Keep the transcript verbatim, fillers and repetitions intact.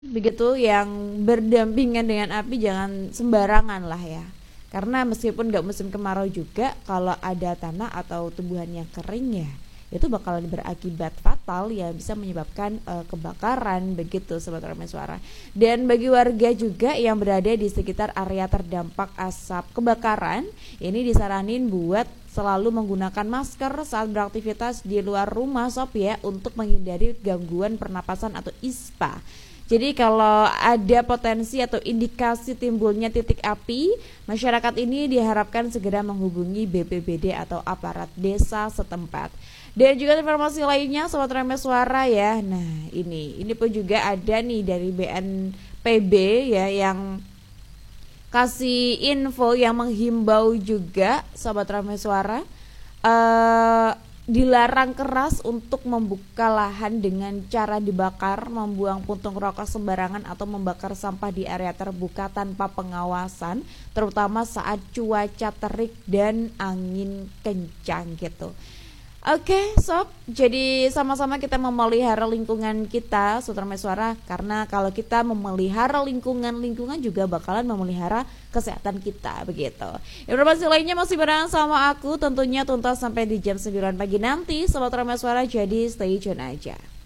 begitu yang berdampingan dengan api jangan sembarangan lah ya. Karena meskipun nggak musim kemarau juga, kalau ada tanah atau tumbuhan yang kering ya, itu bakalan berakibat fatal ya, bisa menyebabkan uh, kebakaran begitu sobat Ramai Suara. Dan bagi warga juga yang berada di sekitar area terdampak asap kebakaran, ini disaranin buat selalu menggunakan masker saat beraktivitas di luar rumah sob ya, untuk menghindari gangguan pernapasan atau ispa. Jadi kalau ada potensi atau indikasi timbulnya titik api, masyarakat ini diharapkan segera menghubungi B P B D atau aparat desa setempat. Dan juga informasi lainnya sobat Ramai Suara ya. Nah, ini ini pun juga ada nih dari B N P B ya, yang kasih info yang menghimbau juga sobat Ramai Suara, uh, dilarang keras untuk membuka lahan dengan cara dibakar, membuang puntung rokok sembarangan atau membakar sampah di area terbuka tanpa pengawasan, terutama saat cuaca terik dan angin kencang gitu. Oke sob, jadi sama-sama kita memelihara lingkungan kita Sutra Suara, karena kalau kita memelihara lingkungan, lingkungan juga bakalan memelihara kesehatan kita begitu. Informasi lainnya masih bareng sama aku tentunya tuntas sampai di jam sembilan pagi nanti Sobat Ramai Suara, jadi stay tune aja.